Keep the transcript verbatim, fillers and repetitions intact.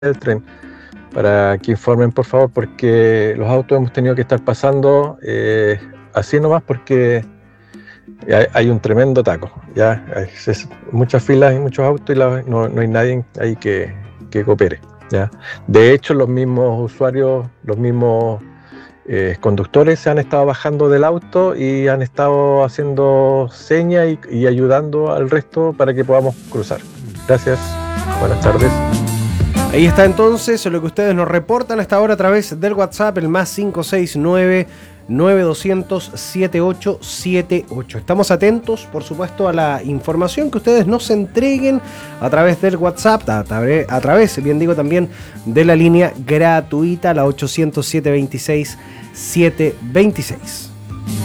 del tren, para que informen por favor, porque los autos hemos tenido que estar pasando eh, así nomás porque hay, hay un tremendo taco, ya hay muchas filas y muchos autos y la, no, no hay nadie ahí que, que coopere, ya. De hecho, los mismos usuarios, los mismos eh, conductores se han estado bajando del auto y han estado haciendo señas y, y ayudando al resto para que podamos cruzar. Gracias, buenas tardes. Ahí está entonces lo que ustedes nos reportan hasta ahora a través del WhatsApp, el más cinco seis nueve, nueve dos cero cero, siete ocho siete ocho. Estamos atentos, por supuesto, a la información que ustedes nos entreguen a través del WhatsApp, a, tra- a través, bien digo, también de la línea gratuita, la ochocientos siete veintiséis setecientos veintiséis.